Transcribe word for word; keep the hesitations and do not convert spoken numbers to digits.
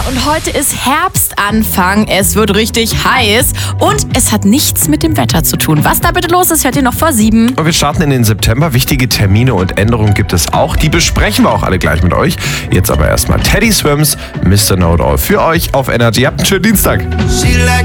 Und heute ist Herbstanfang, es wird richtig heiß und es hat nichts mit dem Wetter zu tun. Was da bitte los ist, hört ihr noch vor sieben. Und wir starten in den September. Wichtige Termine und Änderungen gibt es auch. Die besprechen wir auch alle gleich mit euch. Jetzt aber erstmal Teddy Swims, Mister Know It All für euch auf Energy. Habt einen schönen Dienstag.